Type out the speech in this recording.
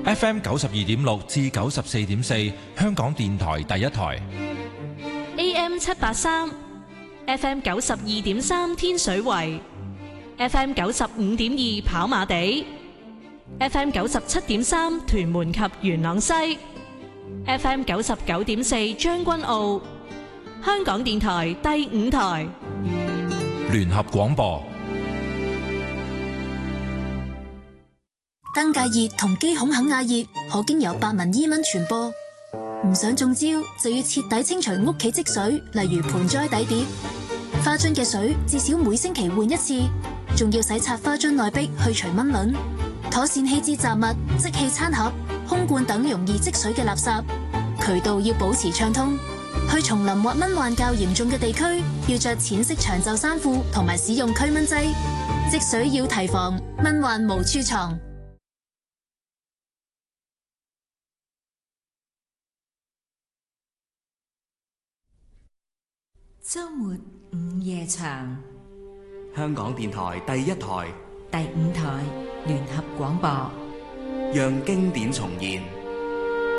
FM 92.6至94.4，香港電台第一台。 AM 783 FM 92.3天水圍 FM 95.2跑馬地 FM 97.3屯門及元朗西 FM 99.4將軍澳，香港電台第五台聯合廣播。 登革熱同肌孔肯亞熱可經由白紋伊蚊傳播。唔想中招，就要徹底清除屋企積水，例如盆栽底碟、花樽嘅水，至少每星期換一次。仲要洗擦花樽內壁，去除蚊卵。妥善棄置雜物、即棄餐盒、空罐等容易積水嘅垃圾。渠道要保持暢通。去叢林或蚊患較嚴重嘅地區，要着淺色長袖衫褲同埋使用驅蚊劑。積水要提防，蚊患無處藏。 周末午夜場， 香港電台第一台、 第五台聯合廣播， 讓經典重現。